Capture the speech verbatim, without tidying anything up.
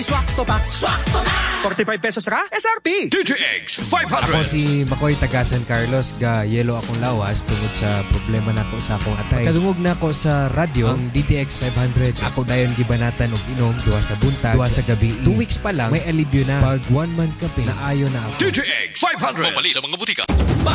Swakto pa. Swakto na! forty-five pesos ra, S R P. D T X five hundred. Ako si Makoy taga San Carlos, ga yelo akong lawas tungod sa problema nako sa akong atay. Pagkadungog nako sa radyo ang D T X five hundred. Ako dayon gibanatan og inom duha sa buntag, duha sa gabi. Two weeks pa lang may alibyo na. Pag one man kape na ayo na ako. D T X five hundred. Mapali sa mga butika.